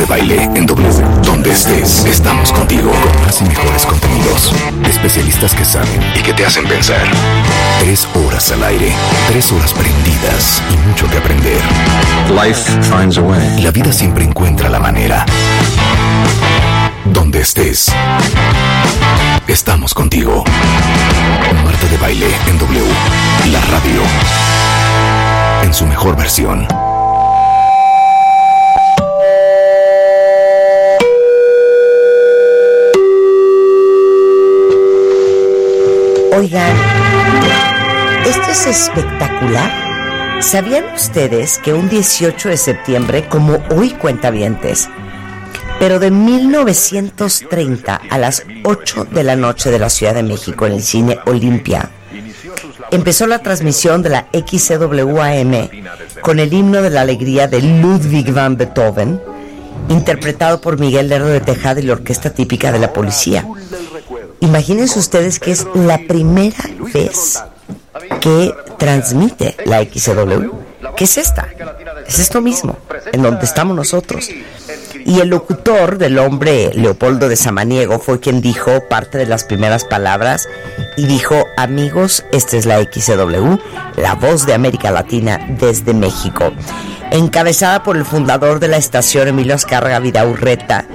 de Baile en W. Donde estés, estamos contigo con más y mejores contenidos. Especialistas que saben y que te hacen pensar. 3 horas al aire, 3 horas prendidas y mucho que aprender. Life finds a way. La vida siempre encuentra la manera. Donde estés, estamos contigo. Marta de Baile en W. La radio. En su mejor versión. Oigan, esto es espectacular. ¿Sabían ustedes que un 18 de septiembre, como hoy cuentavientes, pero de 1930 a las 8 de la noche de la Ciudad de México en el Cine Olimpia, empezó la transmisión de la XCWAM con el himno de la alegría de Ludwig van Beethoven, interpretado por Miguel Lerdo de Tejada y la orquesta típica de la policía? Imagínense ustedes que es la primera vez que transmite la XCW. ¿Qué es esta? Es esto mismo, en donde estamos nosotros. Y el locutor del hombre, Leopoldo de Samaniego, fue quien dijo parte de las primeras palabras y dijo: amigos, esta es la XCW, la voz de América Latina desde México. Encabezada por el fundador de la estación, Emilio Azcárraga Vidaurreta,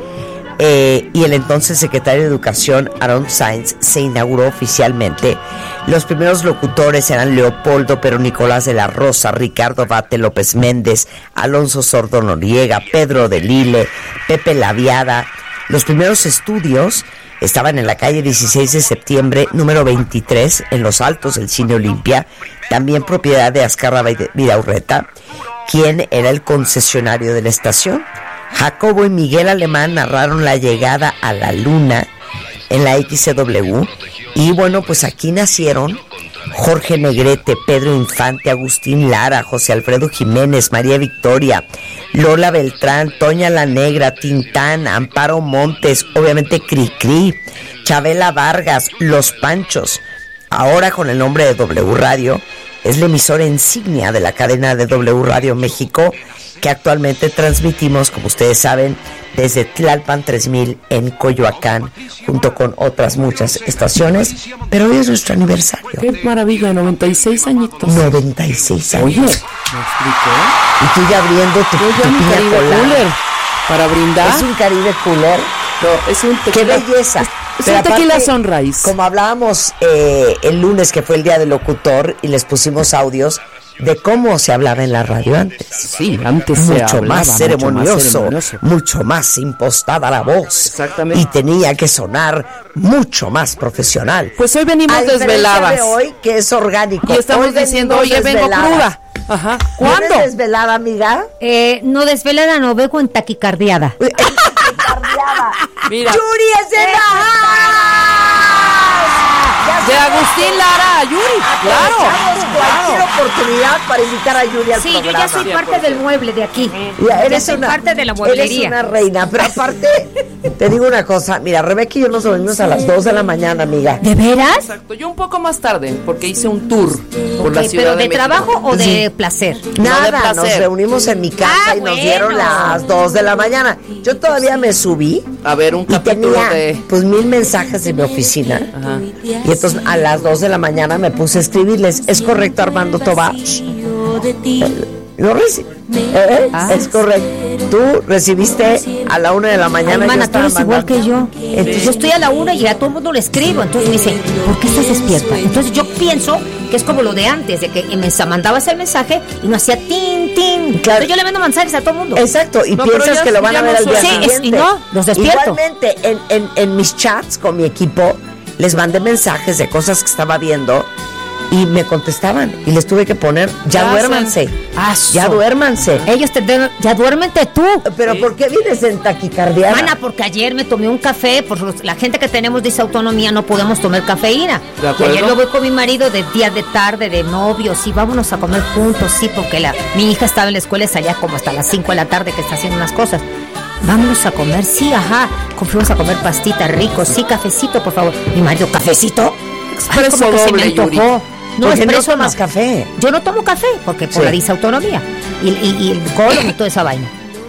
y el entonces secretario de Educación, Aarón Sainz, se inauguró oficialmente. Los primeros locutores eran Leopoldo Pero Nicolás de la Rosa, Ricardo Bate López Méndez, Alonso Sordo Noriega, Pedro de Lille, Pepe Laviada. Los primeros estudios estaban en la calle 16 de septiembre, número 23, en los altos del Cine Olimpia, también propiedad de Azcárraga Vidaurreta, quien era el concesionario de la estación. Jacobo y Miguel Alemán narraron la llegada a la luna en la XCW. Y bueno, pues aquí nacieron Jorge Negrete, Pedro Infante, Agustín Lara, José Alfredo Jiménez, María Victoria, Lola Beltrán, Toña la Negra, Tintán, Amparo Montes, obviamente Cricri, Chabela Vargas, Los Panchos. Ahora con el nombre de W Radio, es la emisora insignia de la cadena de W Radio México, que actualmente transmitimos, como ustedes saben, desde Tlalpan 3000 en Coyoacán, junto con otras muchas estaciones, pero hoy es nuestro aniversario. ¡Qué maravilla! 96 añitos. 96 años. Oye, ¿me explico? Y tú ya abriendo tu piña Caribe colada. Cooler para brindar. Es un Caribe Cooler. No, es un tequila. ¡Qué belleza! Es Pero un tequila aparte, Sunrise. Como hablábamos el lunes, que fue el día del locutor, y les pusimos audios de cómo se hablaba en la radio antes. Sí, antes se mucho hablaba, más ceremonioso, mucho más ceremonioso. mucho más impostada la voz. Exactamente. Y tenía que sonar mucho más profesional. Pues hoy venimos A diferencia desveladas. de hoy, que es orgánico. Y estamos Hoy diciendo, venimos oye, vengo desveladas. cruda. Ajá. ¿Vienes ¿Cuándo? desvelada, amiga? No, desvelada no, vengo en taquicardiada. Mira, ¡Yuri es de la de Agustín Lara, Yuri. Claro. Cualquier oportunidad para invitar a Yuri al Sí, yo programa. ya soy parte del mueble de aquí. Ya, Ya soy parte de la mueblería. Eres una reina, pero aparte, te digo una cosa. Mira, Rebeca y yo nos dormimos a las 2 de la mañana, amiga. ¿De veras? Exacto, yo un poco más tarde, porque hice un tour por la Ok, ciudad ¿pero de México. trabajo o de placer? Nada, placer. nos reunimos en mi casa y nos bueno. dieron las 2 de la mañana. Yo todavía me subí A ver, un y capítulo tenía de... pues 1000 mensajes en mi oficina. Ajá. Y entonces a las 2 de la mañana me puse a escribirles. ¿Es correcto, Armando Tobar? ¿Lo es correcto. Tú recibiste a la 1 de la mañana. Hermana, yo tú eres estaba igual que yo. mandando. Entonces yo estoy a la 1 y a todo el mundo le escribo. Entonces me dice, ¿por qué estás despierta? Entonces yo pienso que es como lo de antes, de que mandabas el mensaje y no hacía tin, tin. Claro. Entonces yo le mando mensajes a todo el mundo. Exacto, y No, pero piensas ya- que lo van ya a ver no al día suena. Sí, siguiente. y no, los despierto. Igualmente, en mis chats con mi equipo, les mandé mensajes de cosas que estaba viendo y me contestaban. Y les tuve que poner, ya Ya duérmanse. Aso. Ya duérmanse. Ellos ya duérmete tú. Pero Sí. ¿por qué vienes en taquicardia? Mana, porque ayer me tomé un café, por la gente que tenemos disautonomía no podemos tomar cafeína. ¿De Y acuerdo? ayer lo voy con mi marido de día, de tarde, de novios, y vámonos a comer juntos, sí, porque mi hija estaba en la escuela, es allá como hasta las 5 de la tarde que está haciendo unas cosas. Vámonos a comer, sí, ajá. Fuimos a comer pastitas ricos, sí, cafecito, por favor. Mi marido, ¿cafecito? Ay, Expreso como que se me doble, Yuri. antojó. No, ¿Por qué no expreso tomas no. café? Yo no tomo café, porque por Sí. la disautonomía. Y el colon y toda esa vaina.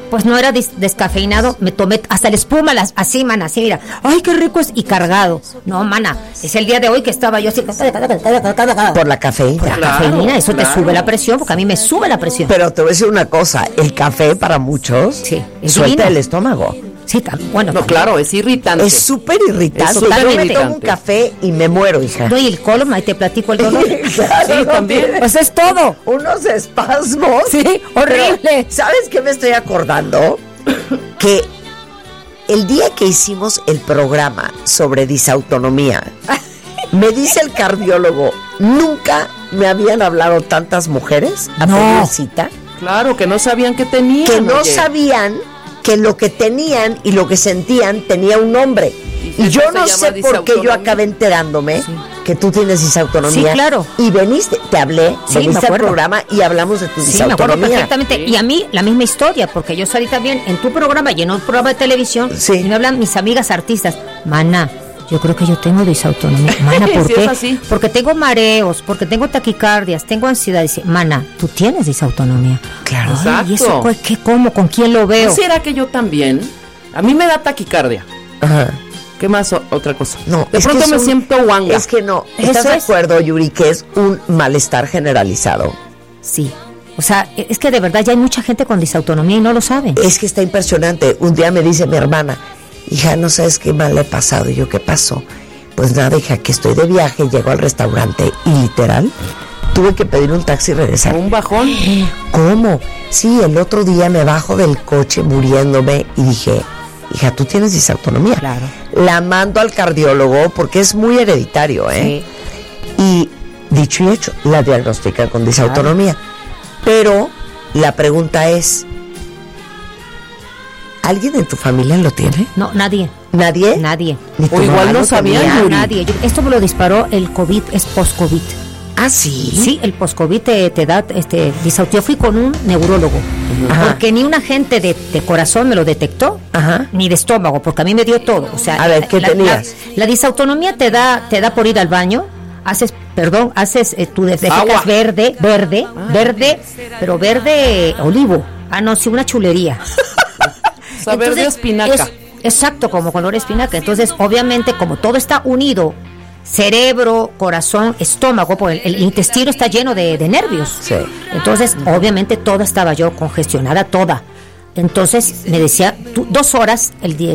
pues no era descafeinado, me tomé hasta la espuma, así, mana, así, mira, ay, qué rico es, y cargado. No, mana, es el día de hoy que estaba yo así, Por la cafeína. cafeína, eso te sube la presión, porque a mí me sube la presión. Pero te voy a decir una cosa, el café para muchos Sí, es suelta divino. el estómago. Sí, bueno, No, claro, es irritante. Es súper irritante. Es Yo me totalmente. tomo un café y me muero, hija. no, y el colon, ahí te platico el dolor. Claro, Sí, también. Pues es todo. Unos espasmos. Sí, horrible. Pero, ¿sabes qué me estoy acordando? Que el día que hicimos el programa sobre disautonomía, me dice el cardiólogo, nunca me habían hablado tantas mujeres a No. pedir cita, Claro, que no sabían que tenían. que no oye. sabían que lo que tenían y lo que sentían tenía un nombre. Y Y yo eso no se sé llama por qué yo disautonomía. acabé enterándome que tú tienes disautonomía. Sí, claro. Y veniste, te hablé, Sí, me veniste al acuerdo. programa y hablamos de tu Sí, me acuerdo disautonomía. perfectamente. Y a mí, la misma historia, porque yo salí también en tu programa y en un programa de televisión. Sí. Y me hablan mis amigas artistas. Mana, yo creo que yo tengo disautonomía. Mana, ¿por Sí, qué? es así. Porque tengo mareos, porque tengo taquicardias, tengo ansiedad. Dice, mana, tú tienes disautonomía. Claro. Ay, ¿y eso Exacto. qué, cómo? ¿Con quién lo veo? ¿No será que yo también? A mí me da taquicardia. Ajá. ¿Qué más otra cosa? No, De es que pronto es me un- siento guanga. Es que no. Eso ¿Estás de es. acuerdo, Yuri, que es un malestar generalizado? Sí. O sea, es que de verdad ya hay mucha gente con disautonomía y no lo saben. Es que está impresionante. Un día me dice mi hermana, hija, no sabes qué mal le he pasado. Y yo, ¿qué pasó? Pues nada, hija, que estoy de viaje, llego al restaurante y literal tuve que pedir un taxi y regresar. Un bajón. ¿Cómo? Sí, el otro día me bajo del coche muriéndome y dije, hija, tú tienes disautonomía. Claro. La mando al cardiólogo porque es muy hereditario, ¿eh? Y dicho y hecho, la diagnostican con disautonomía. Pero la pregunta es, ¿alguien en tu familia lo tiene? No, nadie. ¿Nadie? Nadie. Ni tu O igual mamá no lo sabían, tenía. Yuri. Nadie. Esto me lo disparó el COVID, es post-COVID. Ah, sí. Sí, el post-COVID te da disautonomía. Yo fui con un neurólogo, Ajá. porque ni un agente de corazón me lo detectó, Ajá. ni de estómago, porque a mí me dio todo. O sea, A ver, ¿qué tenías? La disautonomía te da por ir al baño, haces tu defecas Agua. verde, pero verde olivo. Ah, no, sí, una chulería. Saber de espinaca. Exacto, como color espinaca. Entonces, obviamente, como todo está unido, cerebro, corazón, estómago, pues el intestino está lleno de nervios. Sí. Entonces, obviamente, toda estaba yo congestionada, toda. Entonces, me decía, 2 horas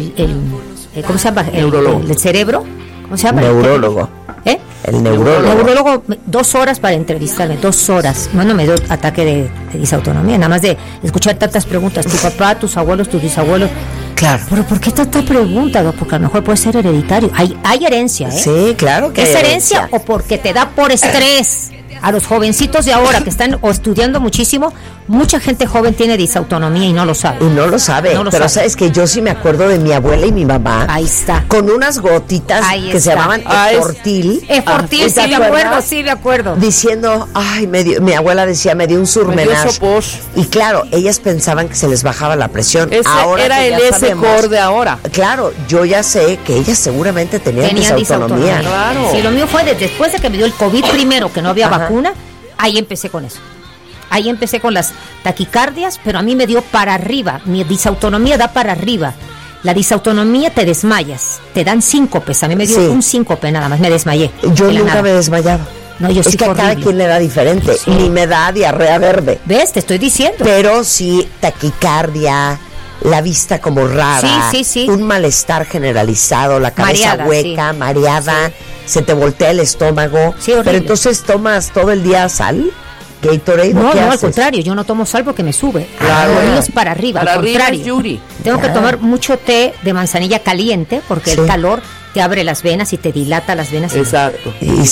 ¿cómo se llama? El cerebro. ¿Cómo se llama? Neurólogo. ¿Eh? El neurólogo. Neurólogo, 2 horas para entrevistarme, 2 horas. Bueno, me dio ataque de disautonomía, nada más de escuchar tantas preguntas. Tu papá, tus abuelos, tus bisabuelos. Claro. Pero ¿por qué tanta pregunta? ¿No? Porque a lo mejor puede ser hereditario. Hay herencia, ¿eh? Sí, claro que ¿Es hay herencia o porque te da por estrés? A los jovencitos de ahora que están o estudiando muchísimo, mucha gente joven tiene disautonomía y no lo sabe. Y no lo sabe. No lo pero sabe. sabes que yo sí me acuerdo de mi abuela y mi mamá. Ahí está. Con unas gotitas Ahí que se está. llamaban Ah, es- Efortil. Fortil, ¿te sí me acuerdas? acuerdo, sí me acuerdo. Diciendo, ay, mi abuela decía, me dio un surmenage. sopor. Y claro, ellas pensaban que se les bajaba la presión. Ese Ahora era que el ya S sabemos- core de ahora. Claro, yo ya sé que ellas seguramente tenían disautonomía. Claro. Sí, lo mío fue después de que me dio el COVID primero, que no había Ajá. vacuna, ahí empecé con eso. Ahí empecé con las taquicardias, pero a mí me dio para arriba. Mi disautonomía da para arriba. La disautonomía te desmayas, te dan síncopes. A mí me dio Sí. un síncope nada más, me desmayé. Yo de la nunca nada. me desmayaba. No, yo es sí que a fue cada horrible. quien le da diferente. Sí. Ni me da diarrea verde. ¿Ves? Te estoy diciendo. Pero sí, taquicardia, la vista como rara, Sí, sí, sí. un malestar generalizado, la cabeza Mareada, hueca, sí. mareada, se te voltea el estómago. Sí, horrible. Pero entonces tomas todo el día sal, Gatorade, ¿o No, qué no, al haces? contrario, yo no tomo sal porque me sube. Claro. Lo mío es para arriba, Para al arriba contrario. es Yuri. Tengo que Ya. tomar mucho té de manzanilla caliente porque Sí. el calor te abre las venas y te dilata las venas. Exacto.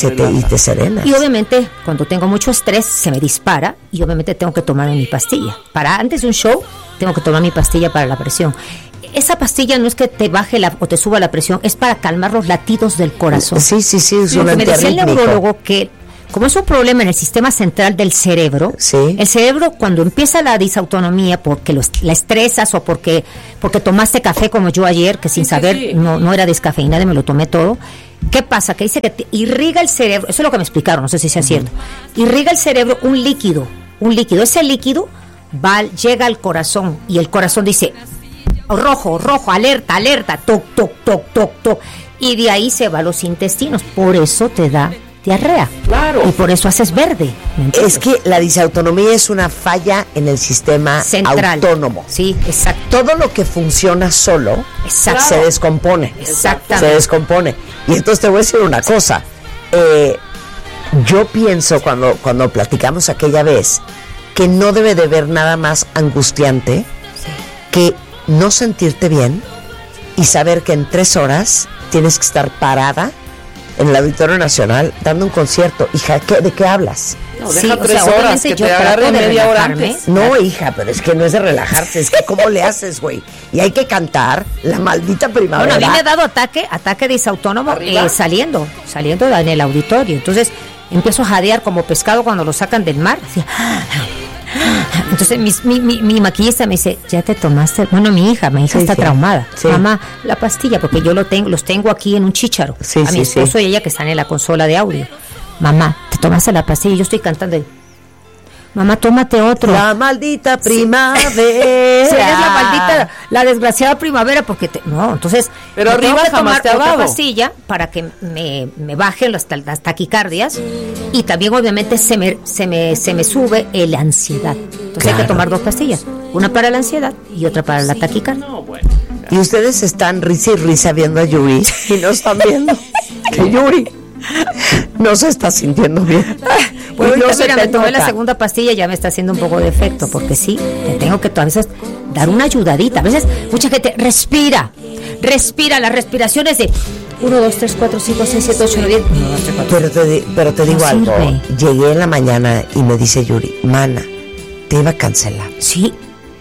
Y te serenas. Y obviamente cuando tengo mucho estrés se me dispara y obviamente tengo que tomarme mi pastilla. Para antes de un show tengo que tomar mi pastilla para la presión. Esa pastilla no es que te baje o te suba la presión, es para calmar los latidos del corazón. Sí, es Lo un que me decía el antiarrítmico. neurólogo que como es un problema en el sistema central del cerebro, Sí. el cerebro cuando empieza la disautonomía porque la estresas o porque tomaste café como yo ayer, que sin Sí, saber sí. no era descafeinada y me lo tomé todo. ¿Qué pasa? Que dice que te irriga el cerebro, eso es lo que me explicaron, no sé si sea cierto. Irriga el cerebro un líquido. Ese líquido llega al corazón y el corazón dice rojo, alerta, toc, toc, toc, toc, toc, y de ahí se va a los intestinos, por eso te da diarrea. Claro. Y por eso haces verde. Es que la disautonomía es una falla en el sistema central, autónomo. Sí, exacto. Todo lo que funciona solo se descompone. Exactamente. Se descompone. Y entonces te voy a decir una cosa. Yo pienso cuando platicamos aquella vez que no debe de haber nada más angustiante que no sentirte bien y saber que en 3 horas tienes que estar parada en el Auditorio Nacional dando un concierto. Hija, ¿de qué hablas? No, deja 3 horas, que te agarre media hora antes. No, hija, pero es que no es de relajarse, es que ¿cómo le haces, güey? Y hay que cantar la maldita primavera. Bueno, a mí me ha dado ataque disautónomo saliendo en el auditorio. Entonces empiezo a jadear como pescado cuando lo sacan del mar. Así. Entonces mi maquillista me dice, ¿ya te tomaste? Bueno, mi hija está traumada. Sí. Mamá, la pastilla, porque yo los tengo aquí en un chícharo. A mi esposo y ella que están en la consola de audio. Mamá, ¿te tomaste la pastilla? Y yo estoy cantando y, mamá, tómate otro. La maldita primavera. Sí, es la desgraciada primavera, porque no, entonces. Pero arriba tengo que jamás tomar te ha dado otra pastilla para que me bajen las taquicardias y también obviamente se me sube la ansiedad. Entonces hay que tomar 2 pastillas, una para la ansiedad y otra para la taquicardia. No, bueno. Y ustedes están risa y risa viendo a Yuri y no están viendo que Yuri no se está sintiendo bien. Bueno, me tomé la segunda pastilla y ya me está haciendo un poco de efecto, porque sí, te tengo que a veces dar una ayudadita. A veces mucha gente respira, las respiraciones de 1, 2, 3, 4, 5, 6, 7, 8, 9, 10. 1, 2, 3, 4. Pero te digo no algo. Sirve. Llegué en la mañana y me dice Yuri, mana, te iba a cancelar. Sí.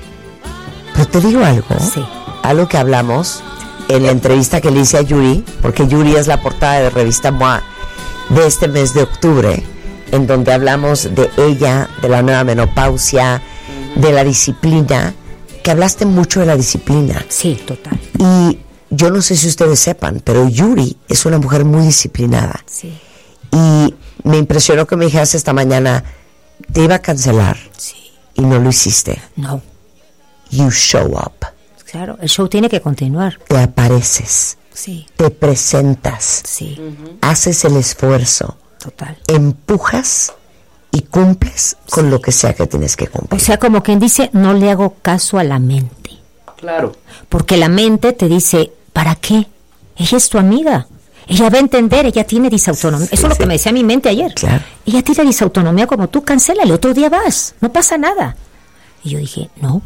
Pero te digo algo. Sí. Algo que hablamos en la entrevista que le hice a Yuri, porque Yuri es la portada de revista MOA de este mes de octubre, en donde hablamos de ella, de la nueva menopausia, de la disciplina, que hablaste mucho de la disciplina. Sí, total. Y yo no sé si ustedes sepan, pero Yuri es una mujer muy disciplinada. Sí. Y me impresionó que me dijeras esta mañana, te iba a cancelar. Sí. Y no lo hiciste. No. You show up. Claro, el show tiene que continuar. Te apareces. Sí. Te presentas. Sí. Haces el esfuerzo. Total. Empujas y cumples con lo que sea que tienes que cumplir. O sea, como quien dice, no le hago caso a la mente. Claro. Porque la mente te dice, ¿para qué? Ella es tu amiga. Ella va a entender, ella tiene disautonomía. Eso es lo que me decía mi mente ayer. Claro. Ella tiene disautonomía como tú, cancélale, otro día vas, no pasa nada. Y yo dije, no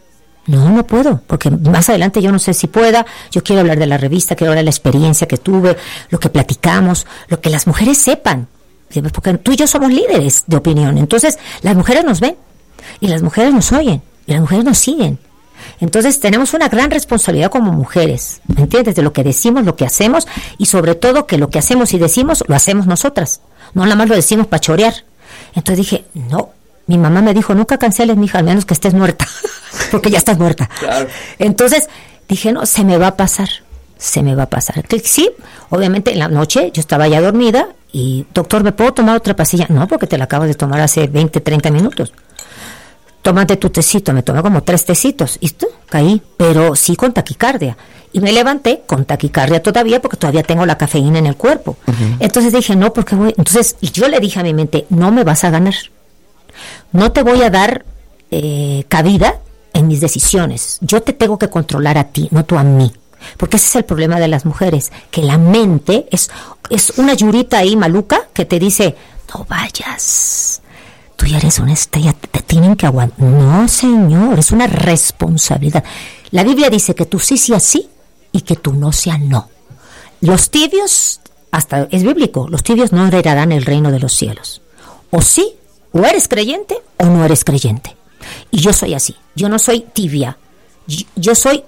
puedo, porque más adelante yo no sé si pueda. Yo quiero hablar de la revista, quiero hablar de la experiencia que tuve, lo que platicamos, lo que las mujeres sepan, porque tú y yo somos líderes de opinión. Entonces las mujeres nos ven y las mujeres nos oyen y las mujeres nos siguen. Entonces tenemos una gran responsabilidad como mujeres, ¿me entiendes? De lo que decimos, lo que hacemos, y sobre todo que lo que hacemos y decimos lo hacemos nosotras, no nada más lo decimos para chorear. Entonces dije, no. Mi mamá me dijo, nunca canceles, mija, al menos que estés muerta, porque ya estás muerta. Claro. Entonces dije, no, se me va a pasar. Entonces, sí, obviamente en la noche yo estaba ya dormida y, doctor, ¿me puedo tomar otra pastilla? No, porque te la acabas de tomar hace 20, 30 minutos. Tómate tu tecito. Me tomé como 3 tecitos y caí, pero sí con taquicardia. Y me levanté con taquicardia todavía, porque todavía tengo la cafeína en el cuerpo. Uh-huh. Entonces dije, no, porque voy. Entonces, y yo le dije a mi mente, no me vas a ganar. No te voy a dar cabida en mis decisiones. Yo te tengo que controlar a ti, no tú a mí. Porque ese es el problema de las mujeres, que la mente es una Yurita ahí maluca que te dice, no vayas, tú ya eres una estrella, te tienen que aguantar. No, señor, es una responsabilidad. La Biblia dice que tú sí sea sí y que tú no sea no. Los tibios, hasta es bíblico, los tibios no heredarán el reino de los cielos. O sí, o eres creyente o no eres creyente. Y yo soy así, yo no soy tibia. Yo soy,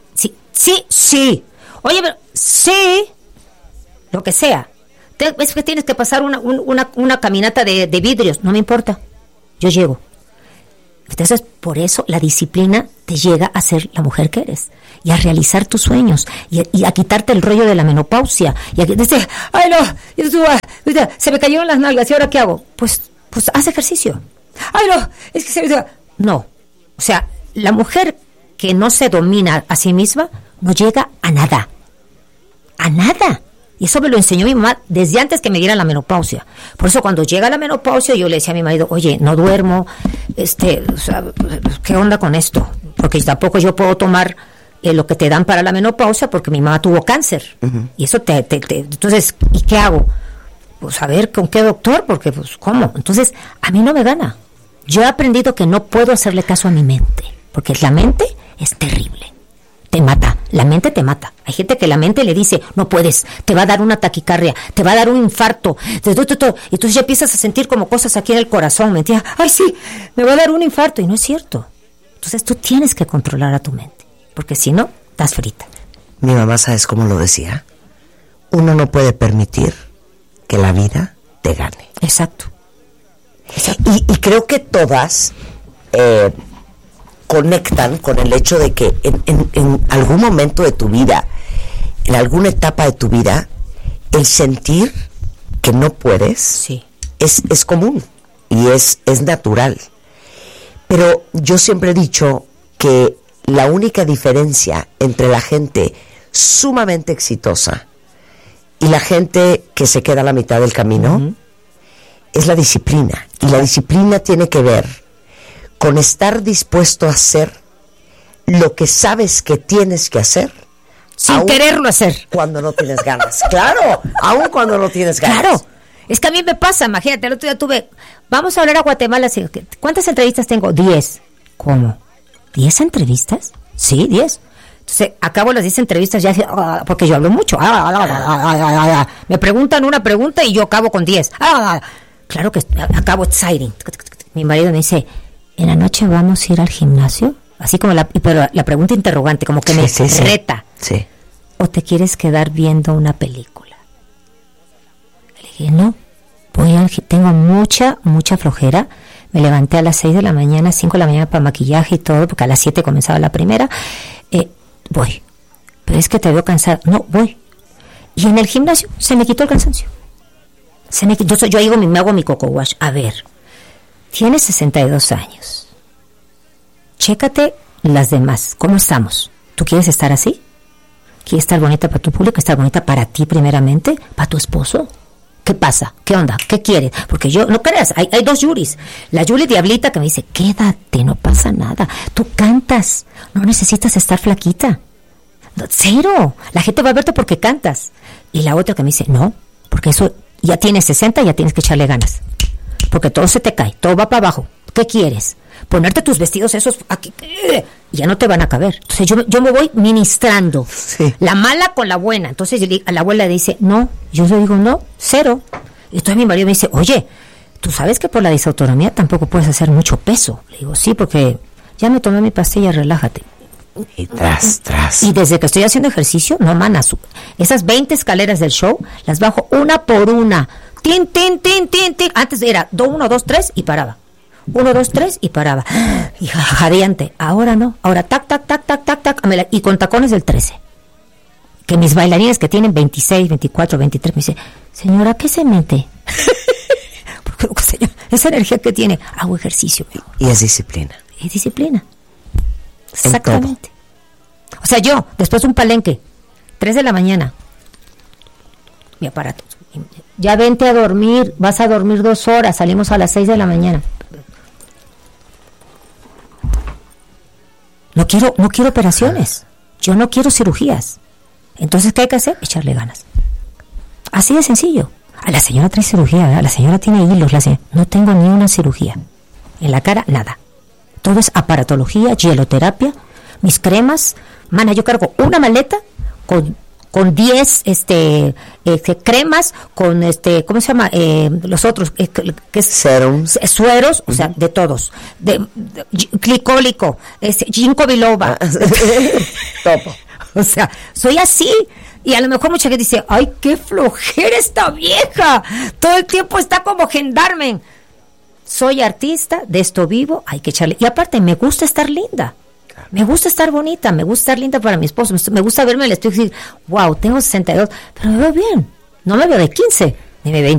sí. Oye, pero sí, lo que sea. Es que tienes que pasar una caminata de vidrios, no me importa. Yo llego. Entonces, por eso la disciplina te llega a ser la mujer que eres y a realizar tus sueños y a quitarte el rollo de la menopausia y a decir, ay no, se me cayeron las nalgas, ¿y ahora qué hago? Pues haz ejercicio. Ay no, es que no. O sea, la mujer que no se domina a sí misma no llega a nada. A nada. Y eso me lo enseñó mi mamá desde antes que me diera la menopausia. Por eso cuando llega la menopausia yo le decía a mi marido, oye, no duermo, o sea, ¿qué onda con esto? Porque tampoco yo puedo tomar lo que te dan para la menopausia porque mi mamá tuvo cáncer. Uh-huh. Y eso entonces, ¿y qué hago? Pues a ver, ¿con qué doctor? Porque, pues, ¿cómo? Entonces, a mí no me gana. Yo he aprendido que no puedo hacerle caso a mi mente, porque la mente es terrible. Te mata, la mente te mata. Hay gente que la mente le dice, no puedes, te va a dar una taquicardia, te va a dar un infarto. Y entonces ya empiezas a sentir como cosas aquí en el corazón, ¿me entiendes? Ay, sí, me va a dar un infarto. Y no es cierto. Entonces tú tienes que controlar a tu mente, porque si no, estás frita. Mi mamá, ¿sabes cómo lo decía? Uno no puede permitir que la vida te gane. Exacto. Y creo que todas conectan con el hecho de que en algún momento de tu vida, en alguna etapa de tu vida, el sentir que no puedes sí. es común y es natural. Pero yo siempre he dicho que la única diferencia entre la gente sumamente exitosa y la gente que se queda a la mitad del camino uh-huh. es la disciplina. Y la disciplina tiene que ver con estar dispuesto a hacer lo que sabes que tienes que hacer. Sin quererlo hacer. Cuando no tienes ganas. Claro, aún cuando no tienes ganas. Claro, es que a mí me pasa, imagínate, el otro día vamos a hablar a Guatemala, ¿cuántas entrevistas tengo? 10. ¿Cómo? ¿10 entrevistas? Sí, 10. Entonces, acabo las 10 entrevistas ya, porque yo hablo mucho. Me preguntan una pregunta y yo acabo con 10. Claro que acabo exciting. Mi marido me dice, ¿en la noche vamos a ir al gimnasio? Así como pero la pregunta interrogante, como que me reta. Sí. ¿O te quieres quedar viendo una película? Le dije, no, tengo mucha flojera. Me levanté a las 6 de la mañana, 5 de la mañana para maquillaje y todo, porque a las 7 comenzaba la primera. Voy. Pero es que te veo cansada. No, voy. Y en el gimnasio se me quitó el cansancio. Yo me hago mi coco wash. A ver, tienes 62 años. Chécate las demás. ¿Cómo estamos? ¿Tú quieres estar así? ¿Quieres estar bonita para tu público? ¿Estar bonita para ti primeramente? ¿Para tu esposo? ¿Qué pasa? ¿Qué onda? ¿Qué quieres? Porque yo, no creas, hay 2 Yuris. La Yuli Diablita que me dice, quédate, no pasa nada. Tú cantas, no necesitas estar flaquita. No, cero. La gente va a verte porque cantas. Y la otra que me dice, no, porque eso ya tienes 60, ya tienes que echarle ganas. Porque todo se te cae, todo va para abajo. ¿Qué quieres? Ponerte tus vestidos esos aquí, ya no te van a caber. Entonces yo me voy ministrando, sí. La mala con la buena. Entonces a la abuela le dice, no, yo le digo, no, 0. Y entonces mi marido me dice, oye, ¿tú sabes que por la disautonomía tampoco puedes hacer mucho peso? Le digo, sí, porque ya me tomé mi pastilla, relájate. Y tras. Y desde que estoy haciendo ejercicio, no, mana, esas 20 escaleras del show, las bajo una por una. Tin. Antes era 1, 2, 3 y paraba. 1, 2, 3 y paraba. Y jadeante. Ahora no. Ahora tac. Y con tacones del 13. Que mis bailarines que tienen 26, 24, 23 me dicen, señora, ¿qué se mete? Porque, señora, esa energía que tiene, hago ejercicio. Y es disciplina. Es disciplina. Exactamente. O sea, yo, después de un palenque, 3 de la mañana, mi aparato. Ya vente a dormir, vas a dormir 2 horas, salimos a las 6 de la mañana. No quiero operaciones. Yo no quiero cirugías. Entonces, ¿qué hay que hacer? Echarle ganas. Así de sencillo. A la señora trae cirugía, ¿verdad? La señora tiene hilos. No tengo ni una cirugía. En la cara, nada. Todo es aparatología, hieloterapia, mis cremas. Mana, yo cargo una maleta con 10 cremas, con ¿cómo se llama? Los otros, que es serums, sueros, o sea, de todos, de glicólico, ginkgo biloba, topo. O sea, soy así. Y a lo mejor mucha gente dice, ay, qué flojera esta vieja, todo el tiempo está como gendarme. Soy artista, de esto vivo, hay que echarle. Y aparte, me gusta estar linda. Me gusta estar bonita, me gusta estar linda para mi esposo, me gusta verme en el espejo y decir, wow, tengo 62, pero me veo bien. No me veo de 15, ni de